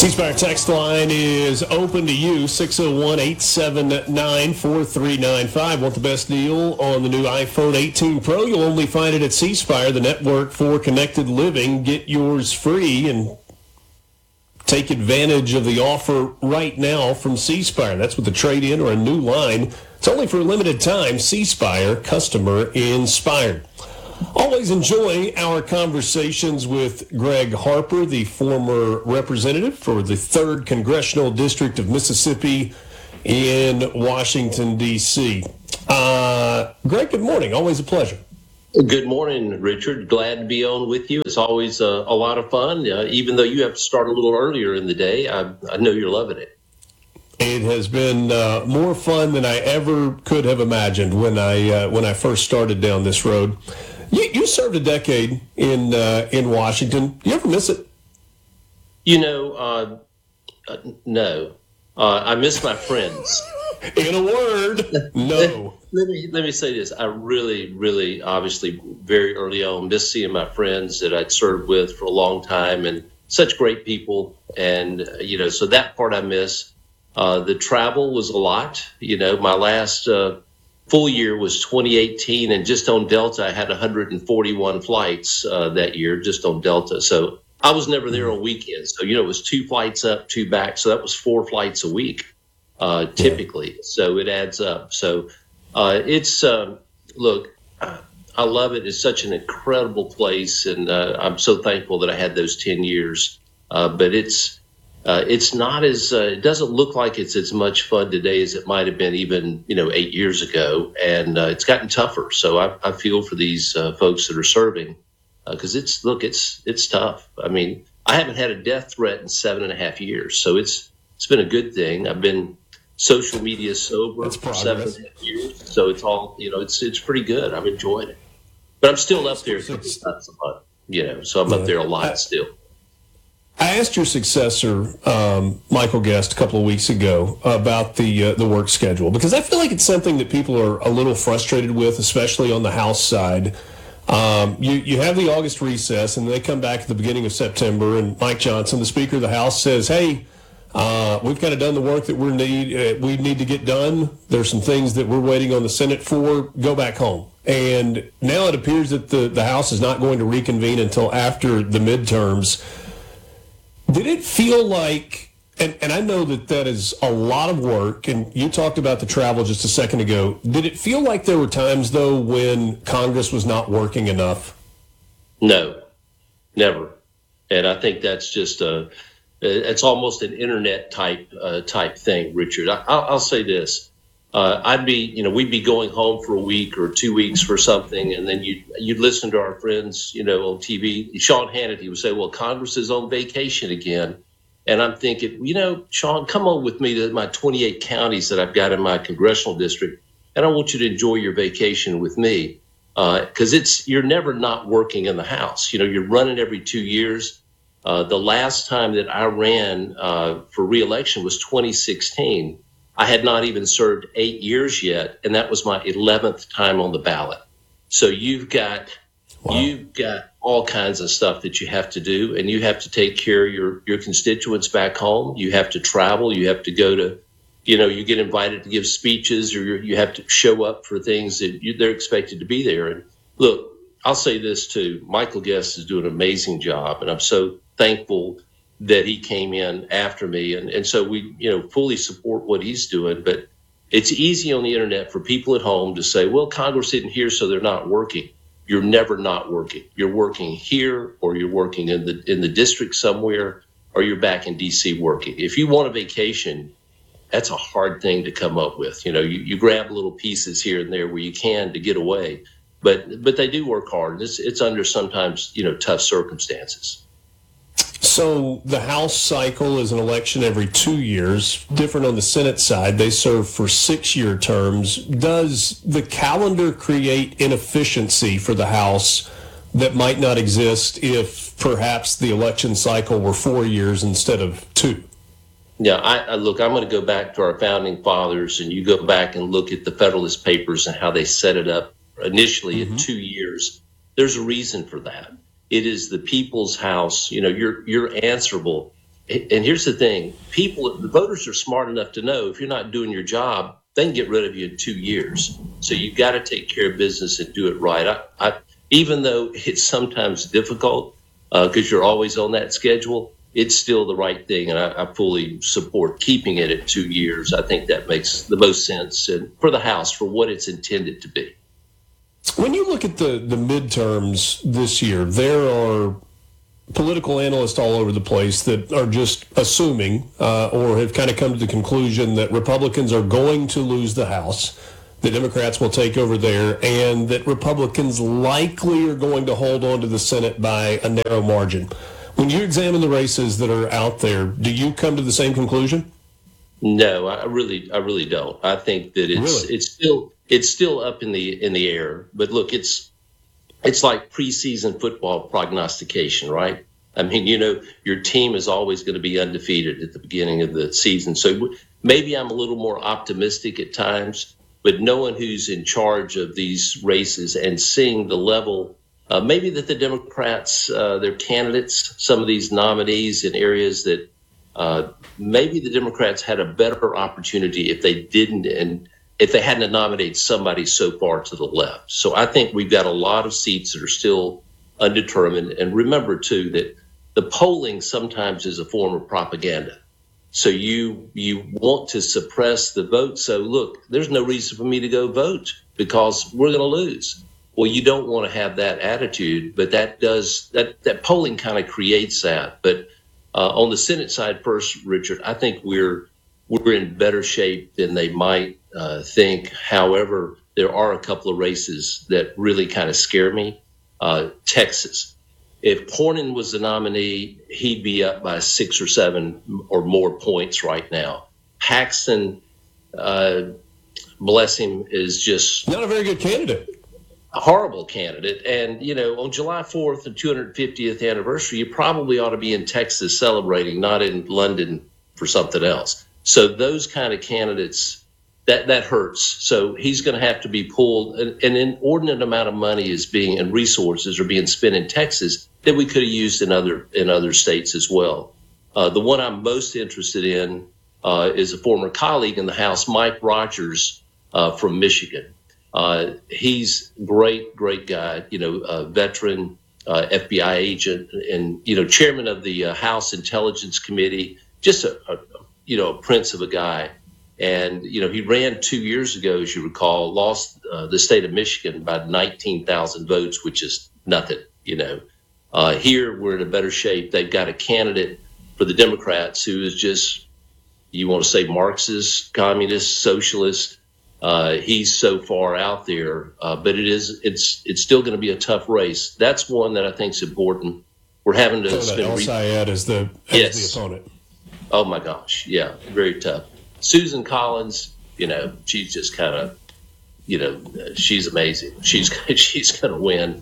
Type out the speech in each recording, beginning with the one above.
C-Spire text line is open to you, 601-879-4395. Want the best deal on the new iPhone 18 Pro? You'll only find it at C-Spire, the network for connected living. Get yours free and take advantage of the offer right now from C-Spire. That's with the trade-in or a new line. It's only for a limited time. C-Spire, customer inspired. Always enjoy our conversations with Greg Harper, the former representative for the 3rd Congressional District of Mississippi in Washington, D.C. Greg, good morning. Always a pleasure. Good morning, Richard. Glad to be on with you. It's always a lot of fun. Even though you have to start a little earlier in the day, I know you're loving it. It has been more fun than I ever could have imagined when I first started down this road. You served a decade in Washington. Do you ever miss it? No. I miss my friends. In a word, no. Let me say this. I really, obviously, very early on, missed seeing my friends that I'd served with for a long time, and such great people. And so that part I miss. The travel was a lot. My last full year was 2018, and just on Delta, I had 141 flights that year, just on Delta. So I was never there on weekends. So, it was 2 flights up, 2 back. So that was 4 flights a week, typically. So it adds up. So it's, look, I love it. It's such an incredible place, and I'm so thankful that I had those 10 years. But it's not as it doesn't look like it's as much fun today as it might have been even 8 years ago, and it's gotten tougher. So I feel for these folks that are serving because it's tough. I mean, I haven't had a death threat in 7.5 years, so it's been a good thing. I've been social media sober for 7.5 years, so it's all it's pretty good. I've enjoyed it, but I'm still up there. So I'm up there a lot still. I asked your successor, Michael Guest, a couple of weeks ago about the work schedule, because I feel like it's something that people are a little frustrated with, especially on the House side. You have the August recess, and they come back at the beginning of September, and Mike Johnson, the Speaker of the House, says, hey, we've kind of done the work that we need to get done. There's some things that we're waiting on the Senate for. Go back home. And now it appears that the House is not going to reconvene until after the midterms. Did it feel like, and I know that is a lot of work, and you talked about the travel just a second ago, did it feel like there were times, though, when Congress was not working enough? No, never. And I think that's just it's almost an internet type thing, Richard. I'll say this. We'd be going home for a week or 2 weeks for something, and then you'd listen to our friends, on TV. Sean Hannity would say, well, Congress is on vacation again. And I'm thinking, Sean, come on with me to my 28 counties that I've got in my congressional district, and I want you to enjoy your vacation with me. Because you're never not working in the House. You're running every 2 years. The last time that I ran for re-election was 2016. I had not even served 8 years yet, and that was my 11th time on the ballot. So you've got all kinds of stuff that you have to do, and you have to take care of your constituents back home. You have to travel. You have to go to, you get invited to give speeches, or you have to show up for things that they're expected to be there. And look, I'll say this too. Michael Guest is doing an amazing job, and I'm so thankful that he came in after me. And so we, fully support what he's doing. But it's easy on the internet for people at home to say, well, Congress isn't here, so they're not working. You're never not working. You're working here, or you're working in the district somewhere, or you're back in D.C. working. If you want a vacation, that's a hard thing to come up with. You grab little pieces here and there where you can to get away. But they do work hard. It's under sometimes, tough circumstances. So the House cycle is an election every 2 years. Different on the Senate side. They serve for 6-year terms. Does the calendar create inefficiency for the House that might not exist if perhaps the election cycle were 4 years instead of 2? Yeah, I'm going to go back to our founding fathers, and you go back and look at the Federalist Papers and how they set it up initially at 2 years. There's a reason for that. It is the people's house. You're answerable and here's the thing: the voters are smart enough to know if you're not doing your job, they can get rid of you in 2 years. So you've got to take care of business and do it right. Even though it's sometimes difficult because you're always on that schedule, it's still the right thing, and I fully support keeping it at 2 years. I think that makes the most sense and for the House, for what it's intended to be. When you look at the midterms this year, there are political analysts all over the place that are just assuming or have kind of come to the conclusion that Republicans are going to lose the House, the Democrats will take over there, and that Republicans likely are going to hold on to the Senate by a narrow margin. When you examine the races that are out there, do you come to the same conclusion? No, I really don't. I think that it's still up in the air. But look, it's like preseason football prognostication, right? I mean, your team is always going to be undefeated at the beginning of the season. So maybe I'm a little more optimistic at times, but no one who's in charge of these races and seeing the level, maybe that the Democrats, their candidates, some of these nominees in areas that maybe the Democrats had a better opportunity if they didn't, and if they hadn't nominated somebody so far to the left. So I think we've got a lot of seats that are still undetermined. And remember, too, that the polling sometimes is a form of propaganda. So you want to suppress the vote. So, look, there's no reason for me to go vote because we're going to lose. Well, you don't want to have that attitude, but that polling kind of creates that. But on the Senate side first, Richard, I think we're in better shape than they might think. However, there are a couple of races that really kind of scare me. Texas. If Cornyn was the nominee, he'd be up by 6 or 7 or more points right now. Paxton, bless him, is just not a very good candidate. A horrible candidate. And, on July 4th, the 250th anniversary, you probably ought to be in Texas celebrating, not in London for something else. So those kind of candidates, that hurts. So he's going to have to be pulled. An inordinate amount of money and resources are being spent in Texas that we could have used in other states as well. The one I'm most interested in is a former colleague in the House, Mike Rogers from Michigan. He's great guy, a veteran FBI agent and, chairman of the House Intelligence Committee, just a prince of a guy. And, he ran 2 years ago, as you recall, lost the state of Michigan by 19,000 votes, which is nothing, Here, we're in a better shape. They've got a candidate for the Democrats who is just, you want to say Marxist, communist, socialist. He's so far out there, but it's still going to be a tough race. That's one that I think is important. We're having to El-Sayed as the opponent. Oh my gosh, yeah, very tough. Susan Collins, she's just kind of, she's amazing. She's going to win.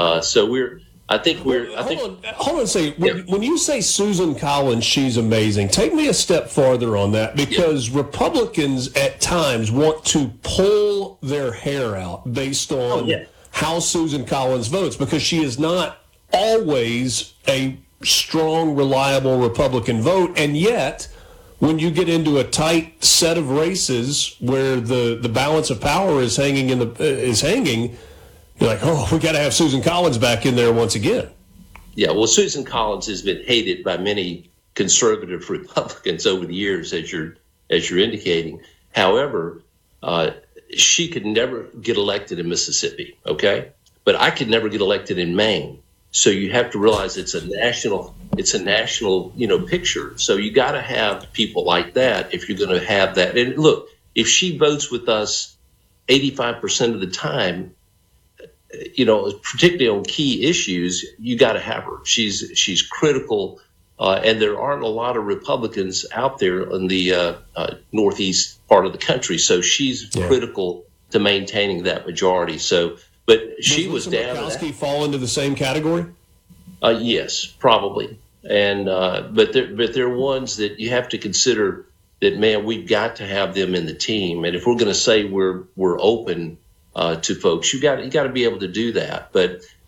Hold on a second. When you say Susan Collins, she's amazing, take me a step farther on that, because Republicans at times want to pull their hair out based on how Susan Collins votes, because she is not always a strong, reliable Republican vote. And yet, when you get into a tight set of races where the balance of power is hanging, you're like, oh, we got to have Susan Collins back in there once again. Yeah, well, Susan Collins has been hated by many conservative Republicans over the years, as you're indicating. However, she could never get elected in Mississippi, okay? But I could never get elected in Maine. So you have to realize it's a national picture. So you got to have people like that if you're going to have that. And look, if she votes with us 85% of the time, particularly on key issues, you got to have her. She's critical, and there aren't a lot of Republicans out there in the northeast part of the country. So she's critical to maintaining that majority. So, but she was down. Does Murkowski fall into the same category? Yes, probably. And but they're ones that you have to consider that, man, we've got to have them in the team. And if we're going to say we're open to folks, you got to be able to do that. But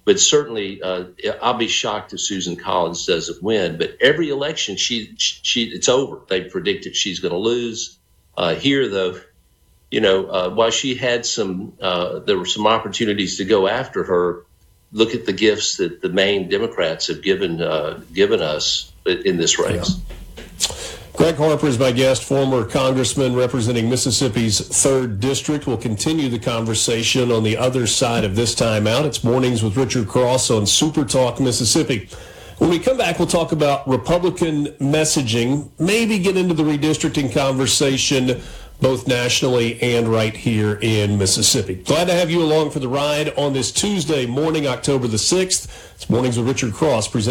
But certainly, I'll be shocked if Susan Collins doesn't win. But every election, it's over. They predicted she's going to lose. Here, though, while she had there were some opportunities to go after her. Look at the gifts that the Maine Democrats have given us in this race. Yeah. Greg Harper is my guest, former congressman representing Mississippi's 3rd District. We'll continue the conversation on the other side of this timeout. It's Mornings with Richard Cross on Super Talk Mississippi. When we come back, we'll talk about Republican messaging, maybe get into the redistricting conversation, both nationally and right here in Mississippi. Glad to have you along for the ride on this Tuesday morning, October the 6th. It's Mornings with Richard Cross, presented